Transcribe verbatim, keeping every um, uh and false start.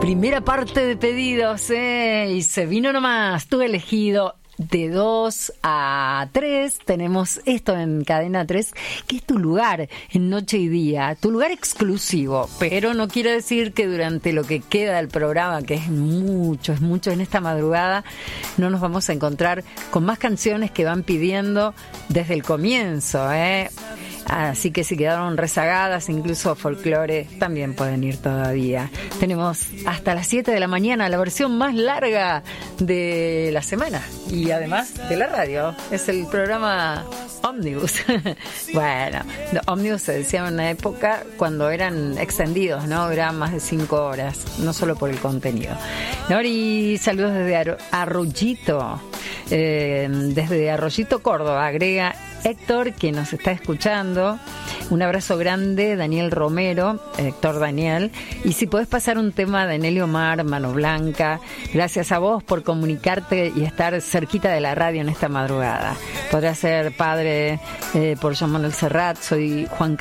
Primera parte de pedidos, ¿eh? Y se vino nomás, tu elegido. De dos a tres tenemos esto en Cadena tres, que es tu lugar en noche y día, tu lugar exclusivo, pero no quiere decir que durante lo que queda del programa, que es mucho, es mucho en esta madrugada, no nos vamos a encontrar con más canciones que van pidiendo desde el comienzo, ¿eh? Así que si quedaron rezagadas, incluso folclore, también pueden ir todavía. Tenemos hasta las siete de la mañana la versión más larga de la semana y además de la radio. Es el programa Ómnibus. Bueno, Ómnibus se decía en una época cuando eran extendidos, ¿no? Eran más de cinco horas, no solo por el contenido. Nori, saludos desde Ar- Arroyito, eh, desde Arroyito, Córdoba, agrega Héctor, que nos está escuchando. Un abrazo grande, Daniel Romero, Héctor Daniel. Y si podés pasar un tema de Nelly Omar, Mano Blanca, gracias a vos por comunicarte y estar cerquita de la radio en esta madrugada. Podrá ser padre eh, por Jean Manuel Serrat, soy Juan Carlos